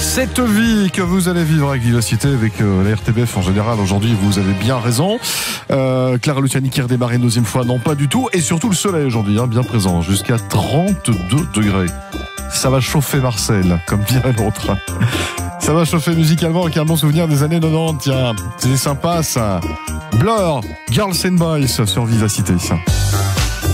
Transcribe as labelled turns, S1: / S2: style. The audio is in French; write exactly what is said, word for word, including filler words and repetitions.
S1: Cette vie que vous allez vivre avec Vivacité, avec euh, la R T B F en général, aujourd'hui vous avez bien raison. Euh, Clara Luciani qui redémarre une deuxième fois, non pas du tout. Et surtout le soleil aujourd'hui, hein, bien présent, jusqu'à trente-deux degrés. Ça va chauffer Marcel, comme dirait l'autre. Ça va chauffer musicalement avec un bon souvenir des années quatre-vingt-dix, tiens. C'est sympa ça. Blur, Girls and Boys sur Vivacité. Ça.